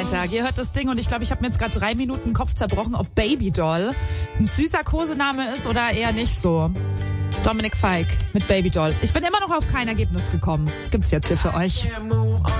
Freitag. Ihr hört das Ding und ich glaube, ich habe mir jetzt gerade 3 Minuten den Kopf zerbrochen, ob Babydoll ein süßer Kosename ist oder eher nicht so. Dominik Fike mit Babydoll. Ich bin immer noch auf kein Ergebnis gekommen. Gibt's jetzt hier für euch.